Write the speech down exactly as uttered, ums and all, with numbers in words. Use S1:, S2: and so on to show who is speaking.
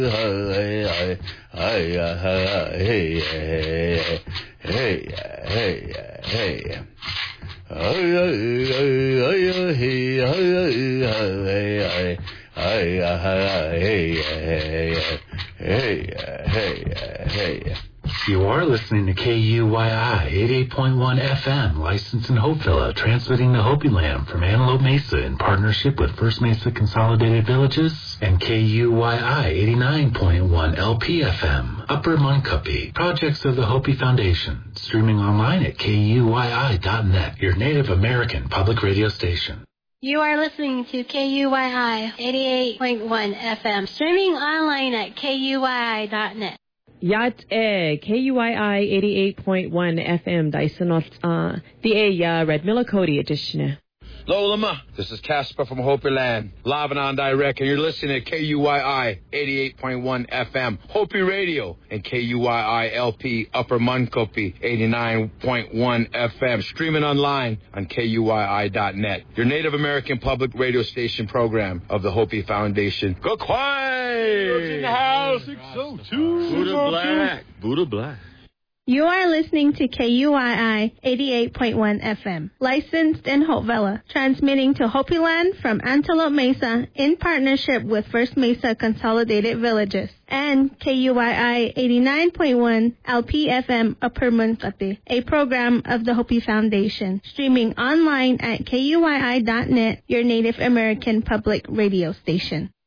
S1: You are listening to K U Y I eighty-eight point one F M, licensed in Hopevilla, transmitting to Hopi Land from Antelope Mesa in partnership with First Mesa Consolidated Villages, and K U Y I eighty-nine point one L P F M, Upper Muncuppy, projects of the Hopi Foundation, streaming online at K U Y I dot net, your Native American public radio station.
S2: You are listening to K U Y I eighty-eight point one F M, streaming online at K U Y I dot net.
S3: Yat e K U I I eighty-eight point one F M Dysonot uh the a Red Miller Cody edition.
S4: Lolama, this is Casper from Hopi Land, live and on direct, and you're listening to K U I I eighty-eight point one F M, Hopi Radio, and K U I I L P Upper Muncuppy eighty-nine point one F M, streaming online on K U I I dot net, your Native American public radio station program of the Hopi Foundation. Go quiet! In the house, six oh two. Buddha Black, Buddha Black.
S5: You are listening to K U I I eighty-eight point one F M, licensed in Hopevilla, transmitting to Hopi Land from Antelope Mesa in partnership with First Mesa Consolidated Villages, and K U I I eighty-nine point one L P F M Upper Muncuppy, a program of the Hopi Foundation, streaming online at K U I I dot net, your Native American public radio station.